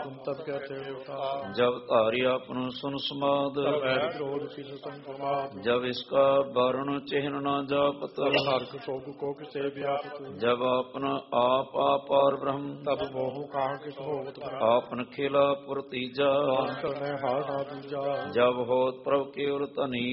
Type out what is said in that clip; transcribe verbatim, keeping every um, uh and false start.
तब कहते होता जब धारी आपन सुन समाद क्रोध किस संप्रमाद जब इसका वरुण चिन्ह न जापत नरक शोक को किसे व्यापत जब आपन आप अपार ब्रह्म तब मोह कहाँ किस होत आपन खिला पुरतीजा करने हार ना दूजा जब होत प्रभ केवल तनी